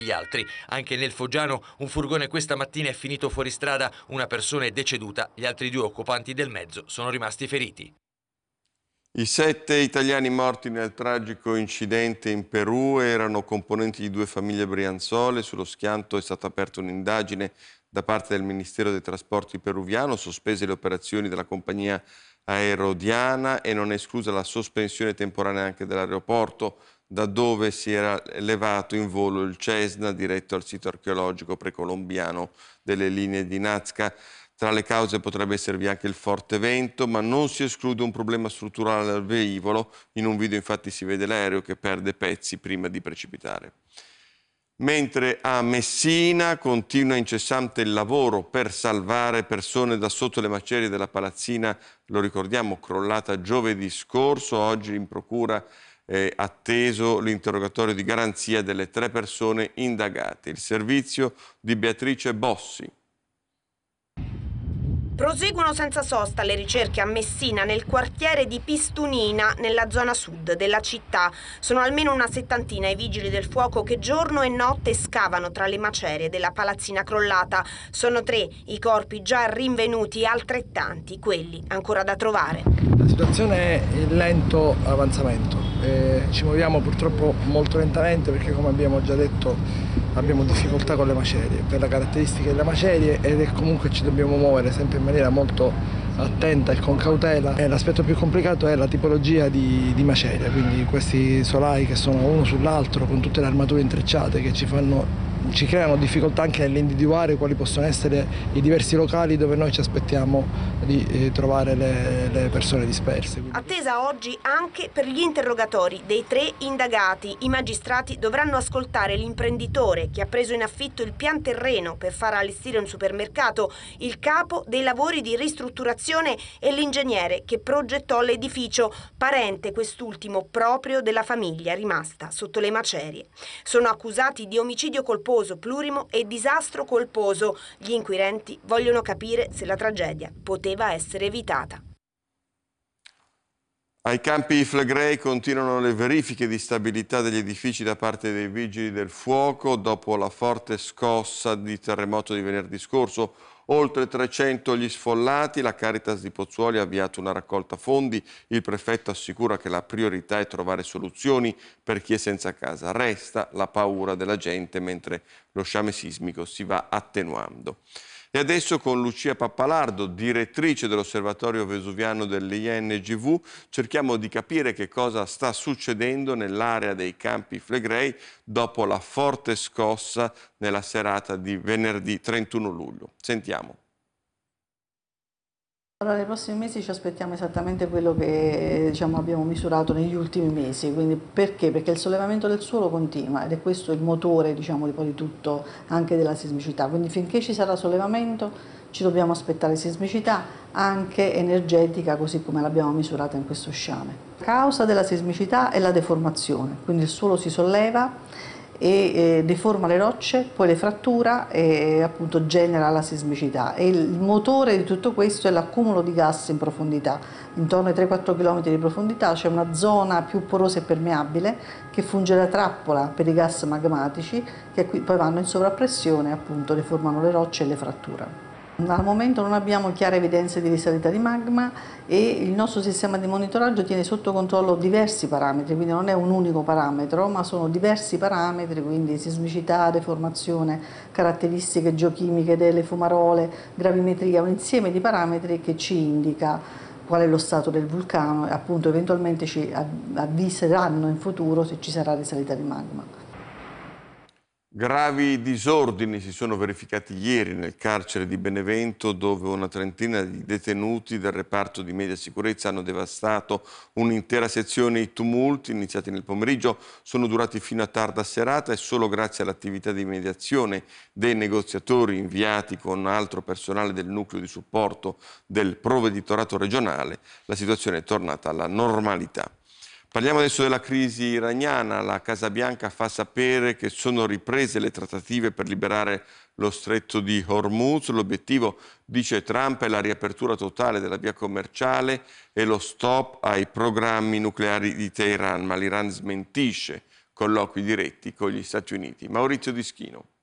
gli altri. Anche nel Foggiano un furgone questa mattina è finito fuori strada, una persona è deceduta, gli altri 2 occupanti del mezzo sono rimasti feriti. I 7 italiani morti nel tragico incidente in Perù erano componenti di 2 famiglie brianzole. Sullo schianto è stata aperta un'indagine da parte del Ministero dei Trasporti peruviano, sospese le operazioni della compagnia aereo Diana e non è esclusa la sospensione temporanea anche dell'aeroporto, da dove si era levato in volo il Cessna diretto al sito archeologico precolombiano delle linee di Nazca. Tra le cause potrebbe esservi anche il forte vento, ma non si esclude un problema strutturale al velivolo. In un video infatti si vede l'aereo che perde pezzi prima di precipitare. Mentre a Messina continua incessante il lavoro per salvare persone da sotto le macerie della palazzina, lo ricordiamo, crollata giovedì scorso. Oggi in procura è atteso l'interrogatorio di garanzia delle 3 persone indagate. Il servizio di Beatrice Bossi. Proseguono senza sosta le ricerche a Messina, nel quartiere di Pistunina, nella zona sud della città. Sono almeno una settantina i vigili del fuoco che giorno e notte scavano tra le macerie della palazzina crollata. Sono 3 i corpi già rinvenuti e altrettanti quelli ancora da trovare. La situazione è in lento avanzamento. Ci muoviamo purtroppo molto lentamente perché, come abbiamo già detto, abbiamo difficoltà con le macerie, per la caratteristica delle macerie, ed comunque ci dobbiamo muovere sempre in maniera molto attenta e con cautela. L'aspetto più complicato è la tipologia di maceria, quindi questi solai che sono uno sull'altro con tutte le armature intrecciate che ci creano difficoltà anche nell'individuare quali possono essere i diversi locali dove noi ci aspettiamo di trovare le persone disperse. Attesa oggi anche per gli interrogatori dei 3 indagati. I magistrati dovranno ascoltare l'imprenditore che ha preso in affitto il pian terreno per far allestire un supermercato, il capo dei lavori di ristrutturazione e l'ingegnere che progettò l'edificio, parente quest'ultimo proprio della famiglia rimasta sotto le macerie. Sono accusati di omicidio colposo, plurimo e disastro colposo. Gli inquirenti vogliono capire se la tragedia poteva essere evitata. Ai campi Flegrei continuano le verifiche di stabilità degli edifici da parte dei vigili del fuoco dopo la forte scossa di terremoto di venerdì scorso. Oltre 300 gli sfollati, la Caritas di Pozzuoli ha avviato una raccolta fondi. Il prefetto assicura che la priorità è trovare soluzioni per chi è senza casa. Resta la paura della gente mentre lo sciame sismico si va attenuando. E adesso con Lucia Pappalardo, direttrice dell'Osservatorio Vesuviano dell'INGV, cerchiamo di capire che cosa sta succedendo nell'area dei campi Flegrei dopo la forte scossa nella serata di venerdì 31 luglio. Sentiamo. Allora, nei prossimi mesi ci aspettiamo esattamente quello che abbiamo misurato negli ultimi mesi. Quindi, perché? Perché il sollevamento del suolo continua ed è questo il motore di poi di tutto, anche della sismicità. Quindi finché ci sarà sollevamento ci dobbiamo aspettare sismicità anche energetica, così come l'abbiamo misurata in questo sciame. La causa della sismicità è la deformazione, quindi il suolo si solleva e deforma le rocce, poi le frattura e appunto genera la sismicità. E il motore di tutto questo è l'accumulo di gas in profondità. Intorno ai 3-4 km di profondità c'è una zona più porosa e permeabile che funge da trappola per i gas magmatici che poi vanno in sovrappressione e appunto deformano le rocce e le fratturano. Al momento non abbiamo chiare evidenze di risalita di magma e il nostro sistema di monitoraggio tiene sotto controllo diversi parametri, quindi non è un unico parametro, ma sono diversi parametri, quindi sismicità, deformazione, caratteristiche geochimiche delle fumarole, gravimetria, un insieme di parametri che ci indica qual è lo stato del vulcano e appunto eventualmente ci avviseranno in futuro se ci sarà risalita di magma. Gravi disordini si sono verificati ieri nel carcere di Benevento, dove una trentina di detenuti del reparto di media sicurezza hanno devastato un'intera sezione. I tumulti, iniziati nel pomeriggio, sono durati fino a tarda serata e solo grazie all'attività di mediazione dei negoziatori inviati con altro personale del nucleo di supporto del provveditorato regionale, la situazione è tornata alla normalità. Parliamo adesso della crisi iraniana. La Casa Bianca fa sapere che sono riprese le trattative per liberare lo stretto di Hormuz. L'obiettivo, dice Trump, è la riapertura totale della via commerciale e lo stop ai programmi nucleari di Teheran, ma l'Iran smentisce colloqui diretti con gli Stati Uniti. Maurizio Dischino.